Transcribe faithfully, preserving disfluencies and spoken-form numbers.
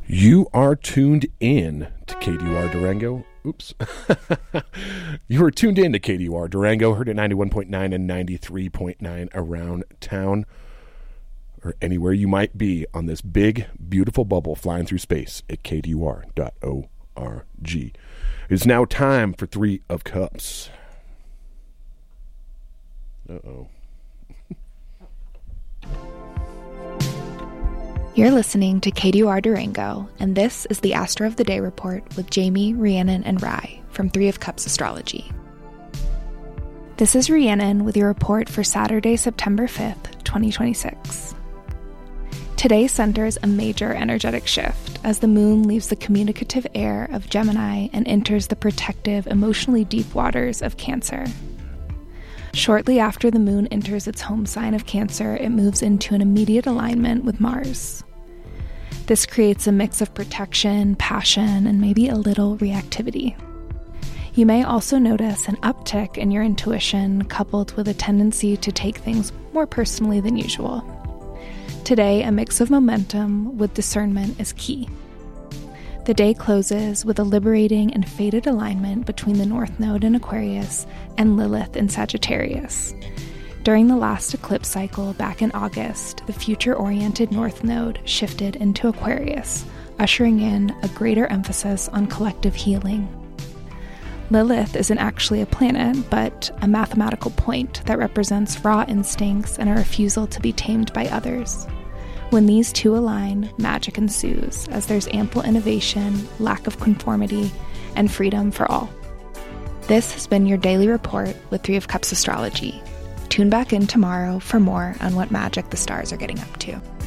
You are tuned in to K D U R Durango. Oops. You are tuned in to K D U R Durango, heard at ninety-one point nine and ninety-three point nine around town, or anywhere you might be on this big, beautiful bubble flying through space at K D U R dot org. It's now time for Three of Cups. Uh-oh. You're listening to K D U R Durango, and this is the Astro of the Day Report with Jamie, Rhiannon, and Rye from Three of Cups Astrology. This is Rhiannon with your report for Saturday, September fifth, twenty twenty-six. Today centers a major energetic shift as the moon leaves the communicative air of Gemini and enters the protective, emotionally deep waters of Cancer. Shortly after the moon enters its home sign of Cancer, it moves into an immediate alignment with Mars. This creates a mix of protection, passion, and maybe a little reactivity. You may also notice an uptick in your intuition coupled with a tendency to take things more personally than usual. Today, a mix of momentum with discernment is key. The day closes with a liberating and fated alignment between the North Node in Aquarius and Lilith in Sagittarius. During the last eclipse cycle back in August, the future-oriented North Node shifted into Aquarius, ushering in a greater emphasis on collective healing. Lilith isn't actually a planet, but a mathematical point that represents raw instincts and a refusal to be tamed by others. When these two align, magic ensues, as there's ample innovation, lack of conformity, and freedom for all. This has been your daily report with Three of Cups Astrology. Tune back in tomorrow for more on what magic the stars are getting up to.